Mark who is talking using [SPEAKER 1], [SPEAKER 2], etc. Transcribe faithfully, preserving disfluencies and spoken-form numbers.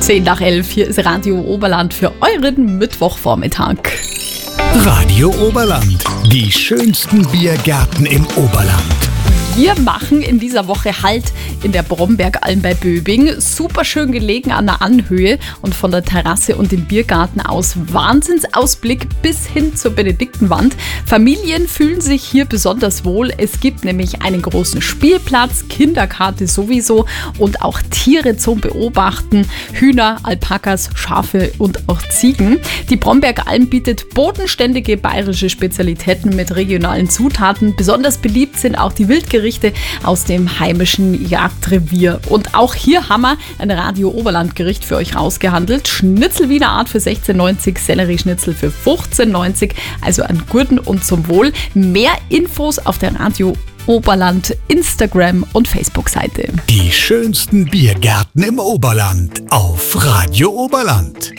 [SPEAKER 1] zehn nach elf, hier ist Radio Oberland für euren Mittwochvormittag.
[SPEAKER 2] Radio Oberland, die schönsten Biergärten im Oberland.
[SPEAKER 1] Wir machen in dieser Woche Halt in der Brombergalm bei Böbing. Super schön gelegen an der Anhöhe und von der Terrasse und dem Biergarten aus Wahnsinnsausblick bis hin zur Benediktenwand. Familien fühlen sich hier besonders wohl. Es gibt nämlich einen großen Spielplatz, Kinderkarte sowieso und auch Tiere zum Beobachten. Hühner, Alpakas, Schafe und auch Ziegen. Die Brombergalm bietet bodenständige bayerische Spezialitäten mit regionalen Zutaten. Besonders beliebt sind auch die Wildgerichte aus dem heimischen Jagdrevier. Und auch hier haben wir ein Radio-Oberland-Gericht für euch rausgehandelt. Schnitzel Wiener Art für sechzehn neunzig, Sellerieschnitzel für fünfzehn neunzig. Also an Gurten und zum Wohl. Mehr Infos auf der Radio Oberland Instagram- und Facebook-Seite.
[SPEAKER 2] Die schönsten Biergärten im Oberland auf Radio Oberland.